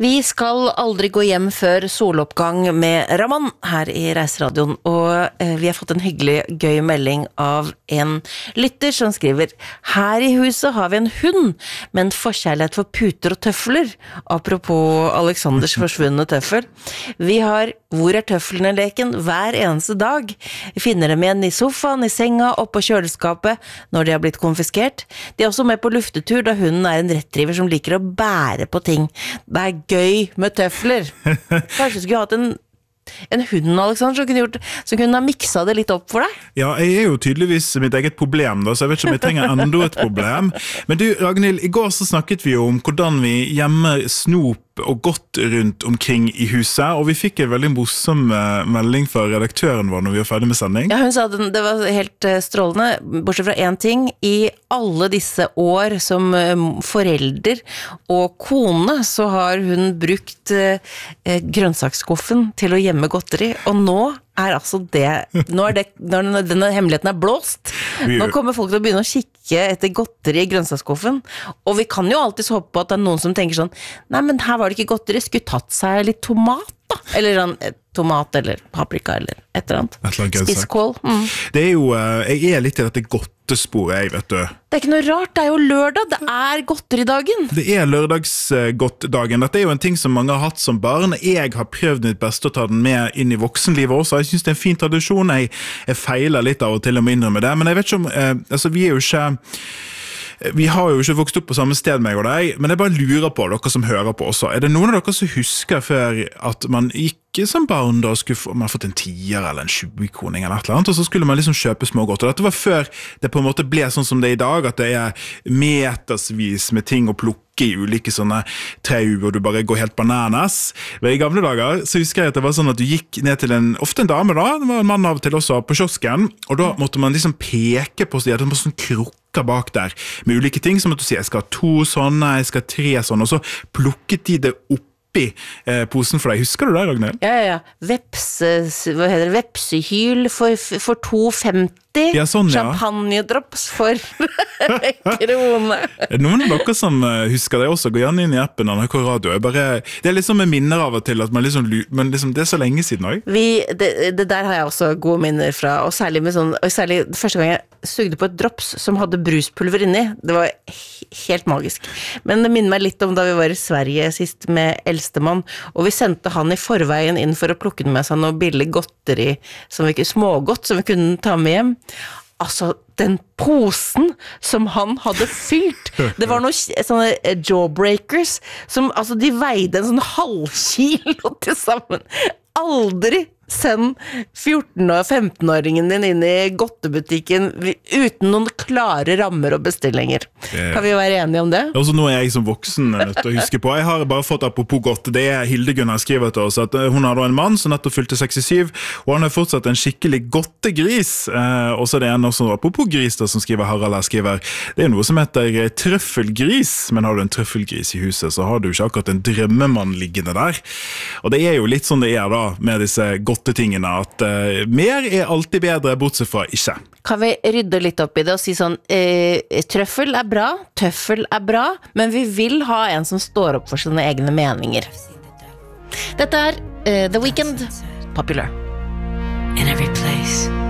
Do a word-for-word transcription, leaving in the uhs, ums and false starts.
Vi skal aldri gå hjem før soloppgang med Raman her i Reiseradioen, og eh, vi har fått en hyggelig, gøy melding av en lytter som skriver: her i huset har vi en hund, med en forkjærlighet for puter og tøfler. Apropos Alexanders forsvunne tøffel. Vi har Hvor er tøflene-leken hver eneste dag. Vi finner dem igjen i sofaen, i senga, oppe på kjøleskapet når de har blitt konfiskert. De er også med på luftetur, da hunden er en rettdriver som liker å bære på ting. Det er gøy med tøfler. Kanskje skulle hatt en En hund, Alexander, som kunne, gjort, som kunne ha mikset det litt opp for deg? Ja, jeg er jo tydeligvis mitt eget problem da, så jeg vet ikke om jeg trenger enda et problem. Men du, Ragnhild, i går så snakket vi jo om hvordan vi gjemmer snop og godt rundt omkring i huset, og vi fikk en veldig morsom melding fra redaktøren vår når vi var ferdig med sending. Ja, hun sa at det var helt strålende, bortsett fra en ting. I alle disse år som forelder og kone, så har hun brukt grønnsaksskuffen til å gjemme godteri, og nå er altså det, nå er det, når denne hemmeligheten er blåst, nå kommer folk til å begynne å kikke etter godteri i grønnsaksskuffen, og vi kan jo alltid håpe på at det er noen som tenker sånn, nei, men her var det ikke godteri, skulle tatt seg litt tomat da, eller en tomat, eller paprika, eller et eller annet, et eller annet spisskål. Mm. Det er jo, jeg er litt i dette godtesporet, jeg vet du. Det er ikke noe rart, det er jo lørdag, det er godteridagen. Det er lørdagsgodtdagen. Dette er jo en ting som mange har hatt som barn. Jeg har prøvd mitt beste å ta den med inn i voksenlivet også. Jeg synes det er en fin tradisjon. Jeg, jeg feiler litt av og til å innrømme det. Men jeg vet ikke om, eh, altså vi er jo ikke... Vi har jo ikke vokst opp på samme sted, meg og deg, men jeg bare lurer på dere som hører på også. Er det noen av dere som husker før at man ikke som barn da skulle få, man har fått en tier eller en tjue-kroning eller et eller annet, og så skulle man liksom kjøpe smågodt. Og dette var før det på en måte ble sånn som det er i dag, at det er metersvis med ting å plukke i ulike sånne trau, og du bare går helt bananas. Men i gamle dager så husker jeg at det var sånn at du gikk ned til en, ofte en dame da, det var en mann av og til også på kiosken, og da måtte man liksom peke på seg, det var sånn krukk bak der, med ulike ting, som at du sier, jeg skal ha to sånne, jeg skal ha tre sånne, og så plukket de det oppi eh, posen for deg. Husker du det, Ragnhild? Ja, ja, ja. Veps, hva heter det? Vepsehyl for, for to femti. Ja, sånn, ja. Champagne-drops for krone. Noen av dere som husker det også, gå gjerne inn i appen N R K Radio. Jeg bare, det er liksom med minner av og til, at man liksom, men liksom, det er så lenge siden også. Vi, det, det der har jeg også gode minner fra, og særlig med sånn, og særlig første gang jeg sugde på et drops som hadde bruspulver inni. Det var helt magisk. Men det minner meg litt om da vi var i Sverige sist med eldstemann, og vi sendte han i forveien inn for å plukke med seg noe billig godteri, som vi, smågodt som vi kunne ta med hjem. Altså, den posen som han hadde fylt, det var noen sånne jawbreakers, som, altså, de veide en sånn halvkilo til sammen. Aldri send fjorten- og femten-åringen din inn i godtebutikken uten noen klare rammer og bestillinger. Kan vi være enige om det? Også nå er jeg som voksen nødt til å huske på. Jeg har bare fått apropos godt, det er Hildegunn har skrevet til oss, at hun har da en mann som nettopp fylte sekstisju, og han har fortsatt en skikkelig godtegris. Eh, og så er det en også, apropos gris da, som skriver Harald her, skriver, det er noe som heter trøffelgris, men har du en trøffelgris i huset, så har du ikke akkurat en drømmemann liggende der. Og det er jo litt sånn det er da, med disse godt tingene, at uh, mer er alltid bedre, bortsett fra ikke. Kan vi rydde litt opp i det og si sånn, eh, trøffel er bra, tøffel er bra, men vi vil ha en som står opp for sine egne meninger. Dette er uh, The Weeknd, Popular. In every place